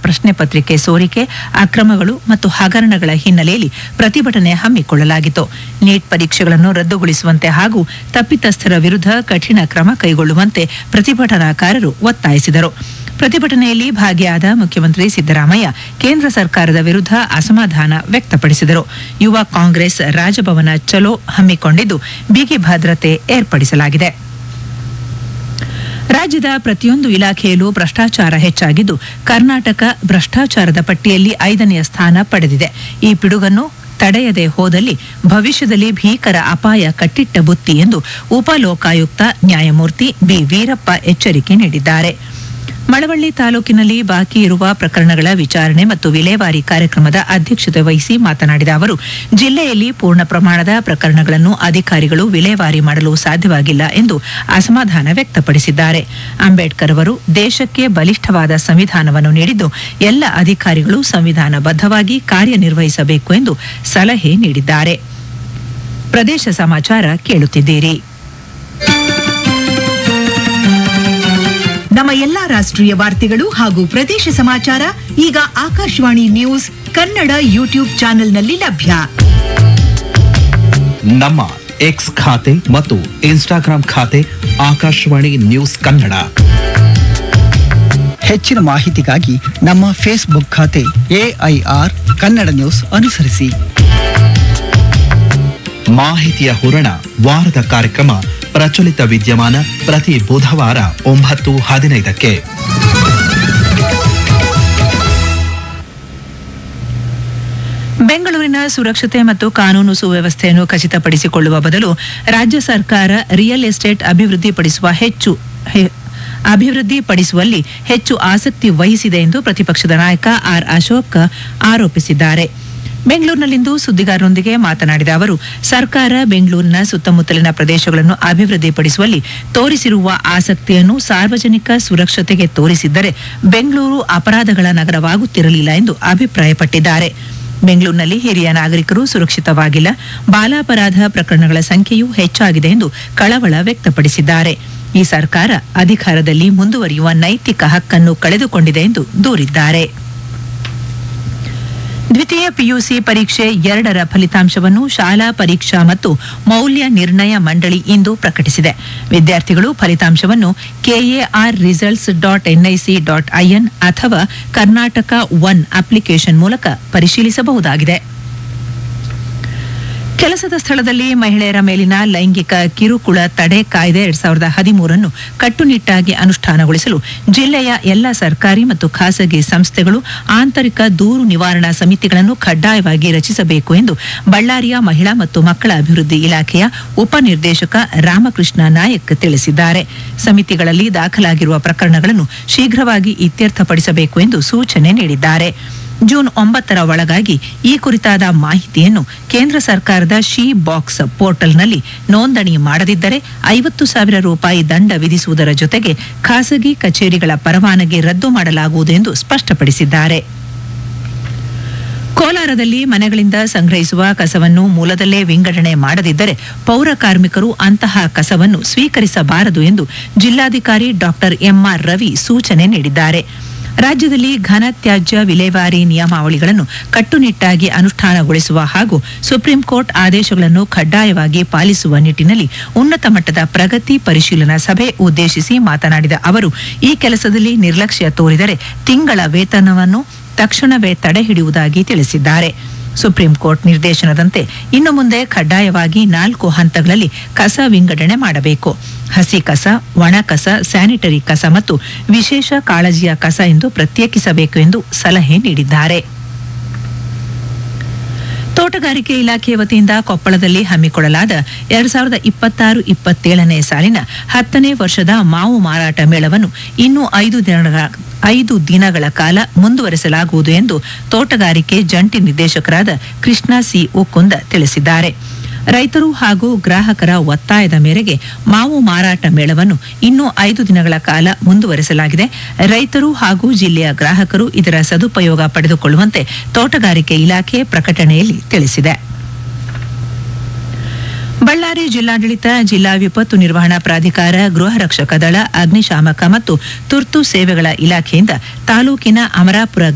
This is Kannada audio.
ಪ್ರಶ್ನೆ ಪತ್ರಿಕೆ ಸೋರಿಕೆ, ಅಕ್ರಮಗಳು ಮತ್ತು ಹಗರಣಗಳ ಹಿನ್ನೆಲೆಯಲ್ಲಿ ಪ್ರತಿಭಟನೆ ಹಮ್ಮಿಕೊಳ್ಳಲಾಗಿತ್ತು. ನೀಟ್ ಪರೀಕ್ಷೆಗಳನ್ನು ರದ್ದುಗೊಳಿಸುವಂತೆ ಹಾಗೂ ತಪ್ಪಿತಸ್ಥರ ವಿರುದ್ಧ ಕಠಿಣ ಕ್ರಮ ಕೈಗೊಳ್ಳುವಂತೆ ಪ್ರತಿಭಟನಾಕಾರರು ಒತ್ತಾಯಿಸಿದರು. ಪ್ರತಿಭಟನೆಯಲ್ಲಿ ಭಾಗಿಯಾದ ಮುಖ್ಯಮಂತ್ರಿ ಸಿದ್ದರಾಮಯ್ಯ ಕೇಂದ್ರ ಸರ್ಕಾರದ ವಿರುದ್ಧ ಅಸಮಾಧಾನ ವ್ಯಕ್ತಪಡಿಸಿದರು. ಯುವ ಕಾಂಗ್ರೆಸ್ ರಾಜಭವನ ಚಲೋ ಹಮ್ಮಿಕೊಂಡಿದ್ದು ಬಿಗಿ ಭದ್ರತೆ ಏರ್ಪಡಿಸಲಾಗಿದೆ. ರಾಜ್ಯದ ಪ್ರತಿಯೊಂದು ಇಲಾಖೆಯಲ್ಲೂ ಭ್ರಷ್ಟಾಚಾರ ಹೆಚ್ಚಾಗಿದ್ದು, ಕರ್ನಾಟಕ ಭ್ರಷ್ಟಾಚಾರದ ಪಟ್ಟಿಯಲ್ಲಿ 5ನೇ ಸ್ಥಾನ ಪಡೆದಿದೆ. ಈ ಪಿಡುಗನ್ನು ತಡೆಯದೆ ಹೋದಲ್ಲಿ ಭವಿಷ್ಯದಲ್ಲಿ ಭೀಕರ ಅಪಾಯ ಕಟ್ಟಿಟ್ಟ ಬುತ್ತಿ ಎಂದು ಉಪಲೋಕಾಯುಕ್ತ ನ್ಯಾಯಮೂರ್ತಿ ಬಿ ವೀರಪ್ಪ ಎಚ್ಚರಿಕೆ ನೀಡಿದ್ದಾರೆ. ಮಳವಳ್ಳಿ ತಾಲೂಕಿನಲ್ಲಿ ಬಾಕಿ ಇರುವ ಪ್ರಕರಣಗಳ ವಿಚಾರಣೆ ಮತ್ತು ವಿಲೇವಾರಿ ಕಾರ್ಯಕ್ರಮದ ಅಧ್ಯಕ್ಷತೆ ವಹಿಸಿ ಮಾತನಾಡಿದ ಅವರು, ಜಿಲ್ಲೆಯಲ್ಲಿ ಪೂರ್ಣ ಪ್ರಮಾಣದ ಪ್ರಕರಣಗಳನ್ನು ಅಧಿಕಾರಿಗಳು ವಿಲೇವಾರಿ ಮಾಡಲು ಸಾಧ್ಯವಾಗಿಲ್ಲ ಎಂದು ಅಸಮಾಧಾನ ವ್ಯಕ್ತಪಡಿಸಿದ್ದಾರೆ. ಅಂಬೇಡ್ಕರ್ ಅವರು ದೇಶಕ್ಕೆ ಬಲಿಷ್ಠವಾದ ಸಂವಿಧಾನವನ್ನು ನೀಡಿದ್ದು, ಎಲ್ಲ ಅಧಿಕಾರಿಗಳು ಸಂವಿಧಾನಬದ್ಧವಾಗಿ ಕಾರ್ಯನಿರ್ವಹಿಸಬೇಕು ಎಂದು ಸಲಹೆ ನೀಡಿದ್ದಾರೆ. ಪ್ರದೇಶ ಸಮಾಚಾರ ಕೇಳುತ್ತಿದ್ದೀರಿ. ನಮ್ಮ ಎಲ್ಲಾ ರಾಷ್ಟ್ರೀಯ ವಾರ್ತೆಗಳು ಹಾಗೂ ಪ್ರದೇಶ ಸಮಾಚಾರ ಈಗ ಆಕಾಶವಾಣಿ ನ್ಯೂಸ್ ಕನ್ನಡ ಯೂಟ್ಯೂಬ್ ಚಾನೆಲ್ನಲ್ಲಿ ಲಭ್ಯ. ನಮ್ಮ ಎಕ್ಸ್ ಖಾತೆ ಮತ್ತು ಇನ್ಸ್ಟಾಗ್ರಾಂ ಖಾತೆ ಆಕಾಶವಾಣಿ ನ್ಯೂಸ್ ಕನ್ನಡ. ಹೆಚ್ಚಿನ ಮಾಹಿತಿಗಾಗಿ ನಮ್ಮ ಫೇಸ್ಬುಕ್ ಖಾತೆ AIR ಕನ್ನಡ ನ್ಯೂಸ್ ಅನುಸರಿಸಿ. ಮಾಹಿತಿಯ ಹೂರಣ ವಾರದ ಕಾರ್ಯಕ್ರಮ ಪ್ರಚಲಿತ ವಿದ್ಯಮಾನ ಪ್ರತಿ ಬುಧವಾರ 9:15ಕ್ಕೆ. ಬೆಂಗಳೂರಿನ ಸುರಕ್ಷತೆ ಮತ್ತು ಕಾನೂನು ಸುವ್ಯವಸ್ಥೆಯನ್ನು ಖಚಿತಪಡಿಸಿಕೊಳ್ಳುವ ಬದಲು ರಾಜ್ಯ ಸರ್ಕಾರ ರಿಯಲ್ ಎಸ್ಟೇಟ್ ಅಭಿವೃದ್ಧಿಪಡಿಸುವಲ್ಲಿ ಹೆಚ್ಚು ಆಸಕ್ತಿ ವಹಿಸಿದೆ ಎಂದು ಪ್ರತಿಪಕ್ಷದ ನಾಯಕ ಆರ್ ಅಶೋಕ್ ಆರೋಪಿಸಿದ್ದಾರೆ. ಬೆಂಗಳೂರಿನಲ್ಲಿಂದು ಸುದ್ದಿಗಾರರೊಂದಿಗೆ ಮಾತನಾಡಿದ ಅವರು, ಸರ್ಕಾರ ಬೆಂಗಳೂರಿನ ಸುತ್ತಮುತ್ತಲಿನ ಪ್ರದೇಶಗಳನ್ನು ಅಭಿವೃದ್ಧಿಪಡಿಸುವಲ್ಲಿ ತೋರಿಸಿರುವ ಆಸಕ್ತಿಯನ್ನು ಸಾರ್ವಜನಿಕ ಸುರಕ್ಷತೆಗೆ ತೋರಿಸಿದ್ದರೆ ಬೆಂಗಳೂರು ಅಪರಾಧಗಳ ನಗರವಾಗುತ್ತಿರಲಿಲ್ಲ ಎಂದು ಅಭಿಪ್ರಾಯಪಟ್ಟಿದ್ದಾರೆ. ಬೆಂಗಳೂರಿನಲ್ಲಿ ಹಿರಿಯ ನಾಗರಿಕರು ಸುರಕ್ಷಿತವಾಗಿಲ್ಲ, ಬಾಲಾಪರಾಧ ಪ್ರಕರಣಗಳ ಸಂಖ್ಯೆಯೂ ಹೆಚ್ಚಾಗಿದೆ ಎಂದು ಕಳವಳ ವ್ಯಕ್ತಪಡಿಸಿದ್ದಾರೆ. ಈ ಸರ್ಕಾರ ಅಧಿಕಾರದಲ್ಲಿ ಮುಂದುವರಿಯುವ ನೈತಿಕ ಹಕ್ಕನ್ನು ಕಳೆದುಕೊಂಡಿದೆ ಎಂದು ದೂರಿದ್ದಾರೆ. ದ್ವಿತೀಯ ಪಿಯುಸಿ ಪರೀಕ್ಷೆ 2ರ ಫಲಿತಾಂಶವನ್ನು ಶಾಲಾ ಪರೀಕ್ಷಾ ಮತ್ತು ಮೌಲ್ಯ ನಿರ್ಣಯ ಮಂಡಳಿ ಇಂದು ಪ್ರಕಟಿಸಿದೆ. ವಿದ್ಯಾರ್ಥಿಗಳು ಫಲಿತಾಂಶವನ್ನು KARResults.nic.in ಅಥವಾ ಕರ್ನಾಟಕ ಒನ್ ಅಪ್ಲಿಕೇಶನ್ ಮೂಲಕ ಪರಿಶೀಲಿಸಬಹುದಾಗಿದೆ. ಕೆಲಸದ ಸ್ಥಳದಲ್ಲಿ ಮಹಿಳೆಯರ ಮೇಲಿನ ಲೈಂಗಿಕ ಕಿರುಕುಳ ತಡೆ ಕಾಯ್ದೆ 2013 ಕಟ್ಟುನಿಟ್ಟಾಗಿ ಅನುಷ್ಠಾನಗೊಳಿಸಲು ಜಿಲ್ಲೆಯ ಎಲ್ಲ ಸರ್ಕಾರಿ ಮತ್ತು ಖಾಸಗಿ ಸಂಸ್ಥೆಗಳು ಆಂತರಿಕ ದೂರು ನಿವಾರಣಾ ಸಮಿತಿಗಳನ್ನು ಕಡ್ಡಾಯವಾಗಿ ರಚಿಸಬೇಕು ಎಂದು ಬಳ್ಳಾರಿಯ ಮಹಿಳಾ ಮತ್ತು ಮಕ್ಕಳ ಅಭಿವೃದ್ಧಿ ಇಲಾಖೆಯ ಉಪನಿರ್ದೇಶಕ ರಾಮಕೃಷ್ಣ ನಾಯಕ್ ತಿಳಿಸಿದ್ದಾರೆ. ಸಮಿತಿಗಳಲ್ಲಿ ದಾಖಲಾಗಿರುವ ಪ್ರಕರಣಗಳನ್ನು ಶೀಘ್ರವಾಗಿ ಇತ್ಯರ್ಥಪಡಿಸಬೇಕು ಎಂದು ಸೂಚನೆ ನೀಡಿದ್ದಾರೆ. ಜೂನ್ 9ರ ಒಳಗಾಗಿ ಈ ಕುರಿತಾದ ಮಾಹಿತಿಯನ್ನು ಕೇಂದ್ರ ಸರ್ಕಾರದ ಶಿ ಬಾಕ್ಸ್ ಪೋರ್ಟಲ್ನಲ್ಲಿ ನೋಂದಣಿ ಮಾಡದಿದ್ದರೆ 50,000 ರೂಪಾಯಿ ದಂಡ ವಿಧಿಸುವುದರ ಜೊತೆಗೆ ಖಾಸಗಿ ಕಚೇರಿಗಳ ಪರವಾನಗಿ ರದ್ದು ಮಾಡಲಾಗುವುದು ಎಂದು ಸ್ಪಷ್ಟಪಡಿಸಿದ್ದಾರೆ. ಕೋಲಾರದಲ್ಲಿ ಮನೆಗಳಿಂದ ಸಂಗ್ರಹಿಸುವ ಕಸವನ್ನು ಮೂಲದಲ್ಲೇ ವಿಂಗಡಣೆ ಮಾಡದಿದ್ದರೆ ಪೌರ ಕಾರ್ಮಿಕರು ಅಂತಹ ಕಸವನ್ನು ಸ್ವೀಕರಿಸಬಾರದು ಎಂದು ಜಿಲ್ಲಾಧಿಕಾರಿ ಡಾಕ್ಟರ್ MR ರವಿ ಸೂಚನೆ ನೀಡಿದ್ದಾರೆ. ರಾಜ್ಯದಲ್ಲಿ ಘನ ತ್ಯಾಜ್ಯ ವಿಲೇವಾರಿ ನಿಯಮಾವಳಿಗಳನ್ನು ಕಟ್ಟುನಿಟ್ಟಾಗಿ ಅನುಷ್ಠಾನಗೊಳಿಸುವ ಹಾಗೂ ಸುಪ್ರೀಂ ಕೋರ್ಟ್ ಆದೇಶಗಳನ್ನು ಕಡ್ಡಾಯವಾಗಿ ಪಾಲಿಸುವ ನಿಟ್ಟಿನಲ್ಲಿ ಉನ್ನತ ಮಟ್ಟದ ಪ್ರಗತಿ ಪರಿಶೀಲನಾ ಸಭೆ ಉದ್ದೇಶಿಸಿ ಮಾತನಾಡಿದ ಅವರು, ಈ ಕೆಲಸದಲ್ಲಿ ನಿರ್ಲಕ್ಷ್ಯ ತೋರಿದರೆ ತಿಂಗಳ ವೇತನವನ್ನು ತಕ್ಷಣವೇ ತಡೆಹಿಡಿಯುವುದಾಗಿ ತಿಳಿಸಿದ್ದಾರೆ. ಸುಪ್ರೀಂ ಕೋರ್ಟ್ ನಿರ್ದೇಶನದಂತೆ ಇನ್ನು ಮುಂದೆ ಕಡ್ಡಾಯವಾಗಿ 4 ಹಂತಗಳಲ್ಲಿ ಕಸ ವಿಂಗಡಣೆ ಮಾಡಬೇಕು. ಹಸಿ ಕಸ, ಒಣ ಕಸ, ಸ್ಯಾನಿಟರಿ ಕಸ ಮತ್ತು ವಿಶೇಷ ಕಾಳಜಿಯ ಕಸ ಎಂದು ಪ್ರತ್ಯೇಕಿಸಬೇಕು ಎಂದು ಸಲಹೆ ನೀಡಿದ್ದಾರೆ. ತೋಟಗಾರಿಕೆ ಇಲಾಖೆ ವತಿಯಿಂದ ಕೊಪ್ಪಳದಲ್ಲಿ ಹಮ್ಮಿಕೊಳ್ಳಲಾದ 2026-27ನೇ ಸಾಲಿನ 10ನೇ ವರ್ಷದ ಮಾವು ಮಾರಾಟ ಮೇಳವನ್ನು ಇನ್ನೂ 5 ದಿನಗಳ ಕಾಲ ಮುಂದುವರೆಸಲಾಗುವುದು ಎಂದು ತೋಟಗಾರಿಕೆ ಜಂಟಿ ನಿರ್ದೇಶಕರಾದ ಕೃಷ್ಣ ಸಿ ಉಕ್ಕುಂದ ತಿಳಿಸಿದ್ದಾರೆ. ರೈತರು ಹಾಗೂ ಗ್ರಾಹಕರ ಒತ್ತಾಯದ ಮೇರೆಗೆ ಮಾವು ಮಾರಾಟ ಮೇಳವನ್ನು ಇನ್ನೂ 5 ದಿನಗಳ ಕಾಲ ಮುಂದುವರೆಸಲಾಗಿದೆ. ರೈತರು ಹಾಗೂ ಜಿಲ್ಲೆಯ ಗ್ರಾಹಕರು ಇದರ ಸದುಪಯೋಗ ಪಡೆದುಕೊಳ್ಳುವಂತೆ ತೋಟಗಾರಿಕೆ ಇಲಾಖೆ ಪ್ರಕಟಣೆಯಲ್ಲಿ ತಿಳಿಸಿದೆ. ಬಳ್ಳಾರಿ ಜಿಲ್ಲಾಡಳಿತ, ಜಿಲ್ಲಾ ವಿಪತ್ತು ನಿರ್ವಹಣಾ ಪ್ರಾಧಿಕಾರ, ಗೃಹ ರಕ್ಷಕ ದಳ, ಅಗ್ನಿಶಾಮಕ ಮತ್ತು ತುರ್ತು ಸೇವೆಗಳ ಇಲಾಖೆಯಿಂದ ತಾಲೂಕಿನ ಅಮರಾಪುರ